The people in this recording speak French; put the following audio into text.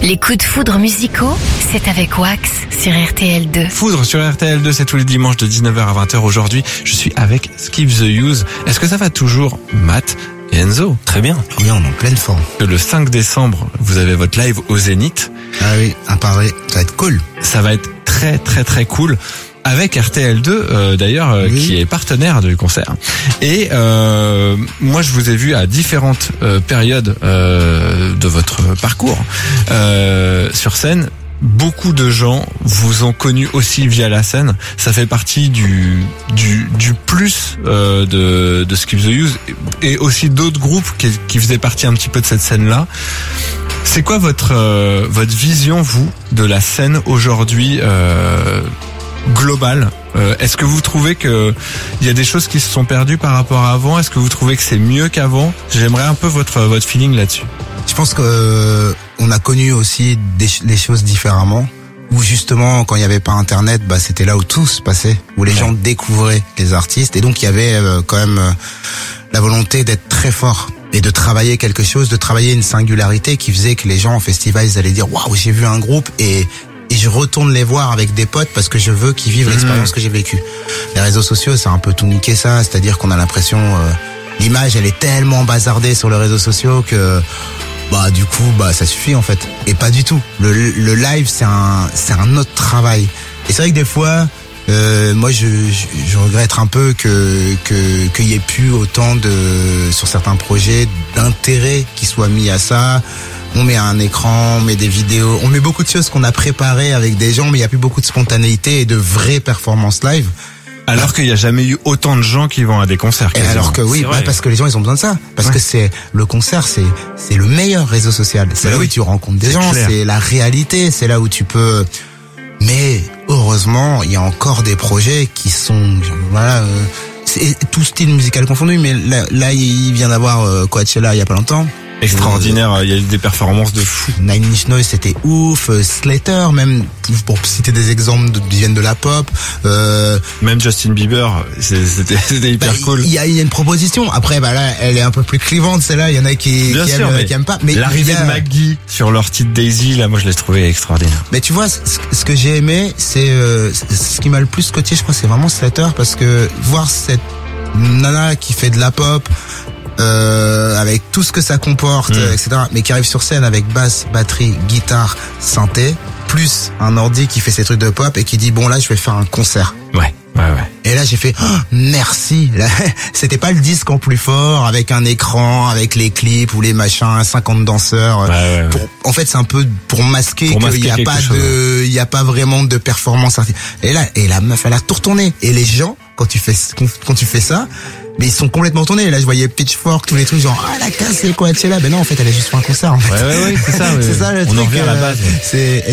Les coups de foudre musicaux, c'est avec Wax sur RTL2. Foudre sur RTL2, c'est tous les dimanches de 19h à 20h. Aujourd'hui, je suis avec Skip the Use. Est-ce que ça va toujours, Matt et Enzo? Très bien, on est en pleine forme. Le 5 décembre, vous avez votre live au Zénith. Ah oui, à Paris, ça va être cool. Ça va être très très très cool. Avec RTL2 d'ailleurs, oui, qui est partenaire du concert. Et moi je vous ai vu à différentes périodes de votre parcours sur scène. Beaucoup de gens vous ont connu aussi via la scène. Ça fait partie du plus de Skip the Use et aussi d'autres groupes qui faisaient partie un petit peu de cette scène-là. C'est quoi votre vision, vous, de la scène aujourd'hui globale? Est-ce que vous trouvez que il y a des choses qui se sont perdues par rapport à avant? Est-ce que vous trouvez que c'est mieux qu'avant? J'aimerais un peu votre feeling là-dessus. Je pense que on a connu aussi les choses différemment. Où justement, quand il n'y avait pas Internet, c'était là où tout se passait, où les gens découvraient les artistes, et donc il y avait quand même la volonté d'être très fort et de travailler quelque chose, de travailler une singularité qui faisait que les gens en festival ils allaient dire waouh, j'ai vu un groupe et je retourne les voir avec des potes parce que je veux qu'ils vivent l'expérience que j'ai vécue. Les réseaux sociaux, ça a un peu tout niqué ça, c'est-à-dire qu'on a l'impression l'image elle est tellement bazardée sur les réseaux sociaux que du coup ça suffit en fait. Et pas du tout. Le live c'est un autre travail. Et c'est vrai que des fois moi je regrette un peu qu'il y ait plus autant sur certains projets d'intérêt qui soit mis à ça. On met un écran, on met des vidéos, on met beaucoup de choses qu'on a préparées avec des gens, mais il n'y a plus beaucoup de spontanéité et de vraies performances live. Alors qu'il n'y a jamais eu autant de gens qui vont à des concerts. Et alors que oui, parce que les gens ils ont besoin de ça. Parce que le concert, c'est le meilleur réseau social. C'est là où tu rencontres des gens, c'est la réalité, c'est là où tu peux. Mais heureusement, il y a encore des projets qui sont c'est tout style musical confondu. Mais là il vient d'avoir Coachella il y a pas longtemps. Extraordinaire, il y a eu des performances de fou. Nine Inch Nails c'était ouf, Slater même, pour citer des exemples qui viennent de la pop. Même Justin Bieber, c'était hyper cool. Il y a une proposition. Après là, elle est un peu plus clivante celle-là. Il y en a qui aiment pas. Mais l'arrivée de Maggie sur leur titre Daisy, là, moi je l'ai trouvé extraordinaire. Mais tu vois, ce que j'ai aimé, c'est ce qui m'a le plus scotché, je crois, c'est vraiment Slater, parce que voir cette nana qui fait de la pop. Avec tout ce que ça comporte, etc. Mais qui arrive sur scène avec basse, batterie, guitare, synthé, plus un ordi qui fait ses trucs de pop et qui dit bon là je vais faire un concert. Ouais. Et là j'ai fait merci. Là, c'était pas le disque en plus fort avec un écran, avec les clips ou les machins, 50 danseurs. En fait c'est un peu pour masquer qu'il y a pas vraiment de performance artistique. Et la meuf elle a tout retourné. Et les gens quand tu fais ça. Mais ils sont complètement tournés. Là, je voyais Pitchfork, tous les trucs genre, la casse, c'est quoi, c'est là. Ben non, en fait, elle a juste fait un concert, en fait. Ouais, c'est ça. C'est ça, le truc. On en revient à la base. C'est